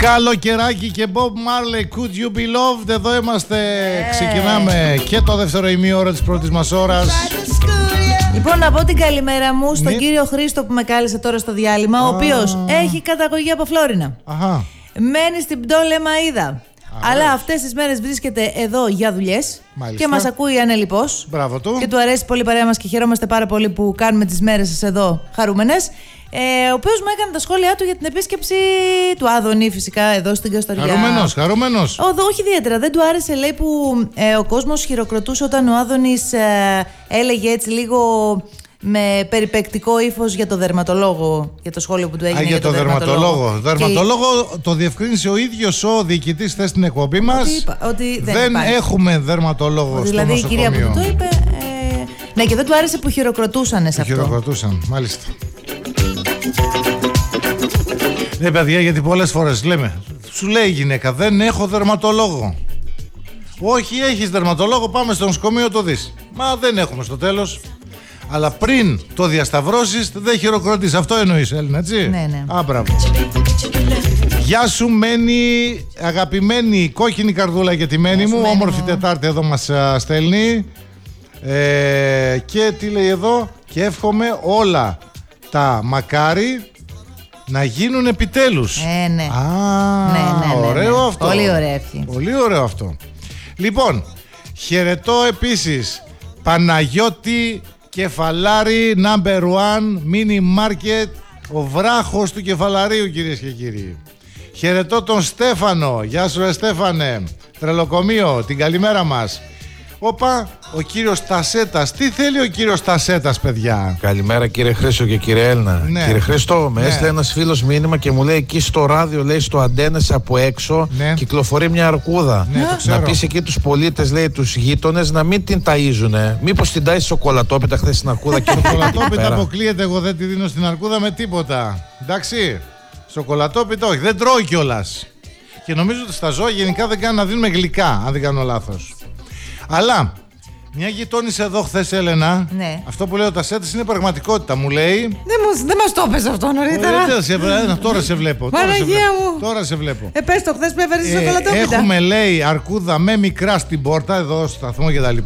Καλοκαιράκι και Bob Marley, Could You Be Loved. Εδώ είμαστε, ξεκινάμε και το δεύτερο ημίωρο της πρώτης μας ώρας. Λοιπόν, να πω την καλημέρα μου στον κύριο Χρήστο που με κάλεσε τώρα στο διάλειμμα, ο οποίος έχει καταγωγή από Φλόρινα. Αχα. Μένει στην Πτόλε Μαΐδα. Αλλά αυτές τις μέρες βρίσκεται εδώ για δουλειές. Μάλιστα. Και μας ακούει ανελιπώς. Μπράβο του. Και του αρέσει πολύ η παρέα μας και χαιρόμαστε πάρα πολύ που κάνουμε τις μέρες σας εδώ χαρούμενες. Ο οποίος μου έκανε τα σχόλιά του για την επίσκεψη του Άδωνη, φυσικά, εδώ στην Καστοριά. Χαρούμενος. Όχι ιδιαίτερα. Δεν του άρεσε, λέει, που ο κόσμος χειροκροτούσε όταν ο Άδωνης έλεγε έτσι λίγο με περιπεκτικό ύφος για το δερματολόγο, για το σχόλιο που του έγινε για το δερματολόγο. Δερματολόγο το διευκρίνησε ο ίδιος ο διοικητής χθες στην εκπομπή μας. Ότι δεν έχουμε δερματολόγο στο δηλαδή νοσοκομείο. Η κυρία που το είπε. Ναι, και δεν του άρεσε που χειροκροτούσαν σε αυτό. Χειροκροτούσαν, μάλιστα. Ναι, παιδιά, γιατί πολλές φορές λέμε, σου λέει η γυναίκα, δεν έχω δερματολόγο. Όχι, έχεις δερματολόγο, πάμε στο νοσοκομείο, το δεις. Μα δεν έχουμε στο τέλος. Αλλά πριν το διασταυρώσεις, δεν χειροκροτείς. Αυτό εννοείς, Έλληνα, έτσι. Ναι. Α, μπράβο. Γεια σου, Μένη, αγαπημένη κόκκινη καρδούλα για τη Μένη μου. Όμορφη Τετάρτη εδώ μας στέλνει. Και τι λέει εδώ, και εύχομαι όλα τα μακάρι να γίνουν επιτέλους. Ναι. Ναι, ωραίο αυτό. Πολύ ωραία ευχή. Πολύ ωραίο αυτό. Λοιπόν, χαιρετώ επίσης Παναγιώτη Κεφαλάρη, number one, mini market, ο βράχος του Κεφαλαρίου, κυρίες και κύριοι. Χαιρετώ τον Στέφανο. Γεια σου, Στέφανε. Τρελοκομείο, την καλημέρα μας. Όπα, ο κύριος Τασέτας. Τι θέλει ο κύριος Τασέτας, παιδιά? Καλημέρα, κύριε Χρήστο και κύριε Έλληνα. Ναι. Κύριε Χρήστο, με έστειλε ένας φίλος μήνυμα και μου λέει εκεί στο ράδιο, λέει, στο Αντένες από έξω, κυκλοφορεί μια αρκούδα. Ναι, το ξέρω. Να πεις εκεί τους πολίτες, λέει, τους γείτονες, να μην την ταΐζουνε. Μήπως την ταΐσει σοκολατόπιτα χθες στην αρκούδα και Σοκολατόπιτα αποκλείεται, εγώ δεν τη δίνω στην αρκούδα με τίποτα. Εντάξει. Σοκολατόπιτα όχι, δεν τρώει κιόλας. Και νομίζω ότι στα ζώα γενικά δεν κάνει να δίνουμε γλυκά, αν δεν κάνω λάθος. Αλλά μια γειτόνισσα εδώ χθες, Έλενα, αυτό που λέει ο Τασέτης είναι πραγματικότητα. Μου λέει. Δεν μας το έπαιζε αυτό νωρίτερα. Τώρα σε βλέπω. Τώρα σε βλέπω. Πες το χθες που έφερες σοκολατόπιτα. Έχουμε, λέει, αρκούδα με μικρά στην πόρτα, εδώ στο σταθμό κτλ.